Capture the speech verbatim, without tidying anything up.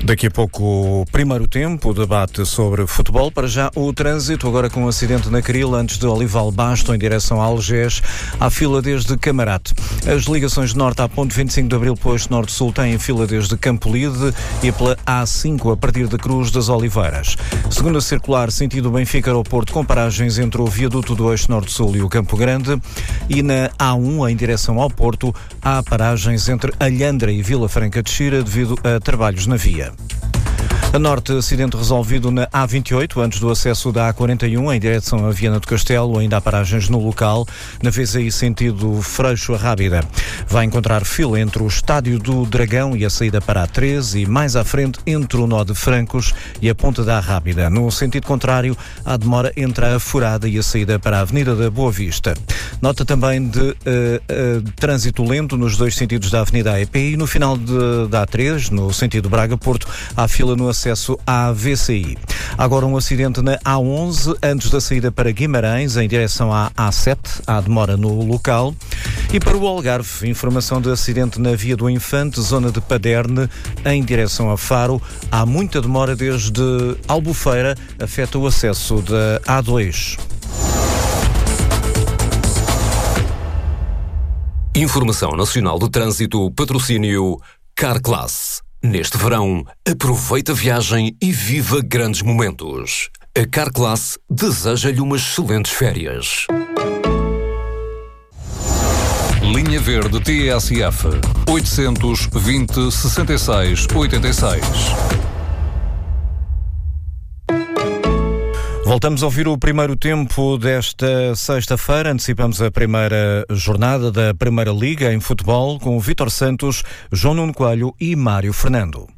Daqui a pouco o primeiro tempo, o debate sobre futebol. Para já o trânsito, agora com um acidente na Caril, antes de Olival Basto, em direção a Algés, à fila desde Camarate. As ligações de norte à ponte vinte e cinco de Abril, posto norte-sul, têm fila desde Campolide e pela A cinco a partir da Cruz das Oliveiras. Segunda circular, sentido Benfica-Aeroporto, com paragens entre o viaduto do eixo norte-sul e o Campo Grande. E na A um, em direção ao Porto, há paragens entre Alhandra e Vila Franca de Xira devido a trabalhos na via. A norte, acidente resolvido na A vinte e oito, antes do acesso da A quarenta e um, em direção a Viana do Castelo, ainda há paragens no local, na vez aí sentido Freixo a Rábida. Vai encontrar fila entre o Estádio do Dragão e a saída para a treze e mais à frente entre o nó de Francos e a Ponta da Rábida. No sentido contrário, há demora entre a Furada e a saída para a Avenida da Boa Vista. Nota também de uh, uh, trânsito lento nos dois sentidos da Avenida A E P e no final de, da A três, no sentido Braga-Porto, há fila no acesso à V C I. Agora um acidente na A onze, antes da saída para Guimarães, em direção à A sete, há demora no local. E para o Algarve, informação de acidente na Via do Infante, zona de Paderne, em direção a Faro. Há muita demora desde Albufeira, afeta o acesso da A dois. Informação Nacional de Trânsito, patrocínio Carclass. Neste verão, aproveita a viagem e viva grandes momentos. A Carclass deseja-lhe umas excelentes férias. Linha Verde T S F oitocentos, vinte, sessenta e seis, oitenta e seis. Voltamos a ouvir o primeiro tempo desta sexta-feira. Antecipamos a primeira jornada da Primeira Liga em futebol com Vítor Santos, João Nuno Coelho e Mário Fernando.